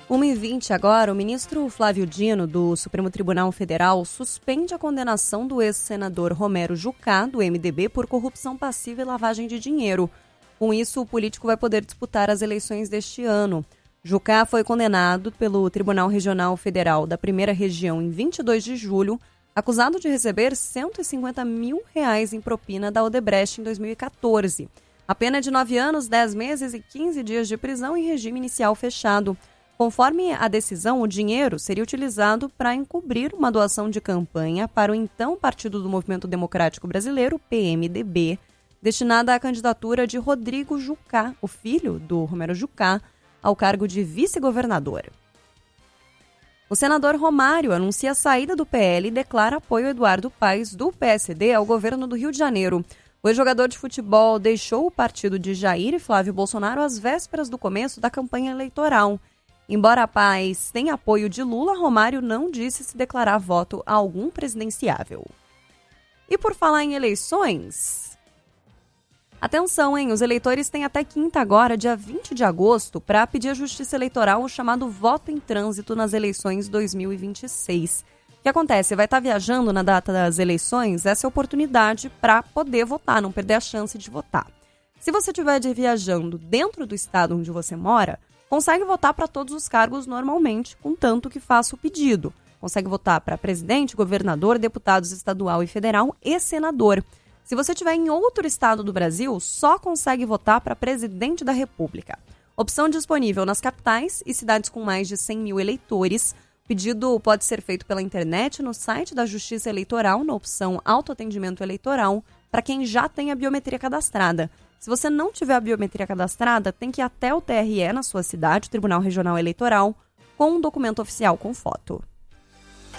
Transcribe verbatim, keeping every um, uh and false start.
uma e vinte agora, o ministro Flávio Dino, do Supremo Tribunal Federal, suspende a condenação do ex-senador Romero Jucá, do M D B, por corrupção passiva e lavagem de dinheiro. Com isso, o político vai poder disputar as eleições deste ano. Jucá foi condenado pelo Tribunal Regional Federal da Primeira Região em vinte e dois de julho, acusado de receber cento e cinquenta mil reais em propina da Odebrecht em dois mil e catorze. A pena é de nove anos, dez meses e quinze dias de prisão em regime inicial fechado. Conforme a decisão, o dinheiro seria utilizado para encobrir uma doação de campanha para o então Partido do Movimento Democrático Brasileiro, P M D B, destinada à candidatura de Rodrigo Jucá, o filho do Romero Jucá, ao cargo de vice-governador. O senador Romário anuncia a saída do P L e declara apoio a Eduardo Paes, do P S D, ao governo do Rio de Janeiro. O ex-jogador de futebol deixou o partido de Jair e Flávio Bolsonaro às vésperas do começo da campanha eleitoral. Embora Paes tenha apoio de Lula, Romário não disse se declarar voto a algum presidenciável. E por falar em eleições... Atenção, hein? Os eleitores têm até quinta agora, dia vinte de agosto, para pedir à Justiça Eleitoral o chamado voto em trânsito nas eleições dois mil e vinte e seis. O que acontece? Vai estar viajando na data das eleições, essa é a oportunidade para poder votar, não perder a chance de votar. Se você estiver viajando dentro do estado onde você mora, consegue votar para todos os cargos normalmente, contanto que faça o pedido. Consegue votar para presidente, governador, deputados estadual e federal e senador. Se você estiver em outro estado do Brasil, só consegue votar para presidente da República. Opção disponível nas capitais e cidades com mais de cem mil eleitores. O pedido pode ser feito pela internet no site da Justiça Eleitoral, na opção Autoatendimento Eleitoral, para quem já tem a biometria cadastrada. Se você não tiver a biometria cadastrada, tem que ir até o T R E na sua cidade, Tribunal Regional Eleitoral, com um documento oficial com foto.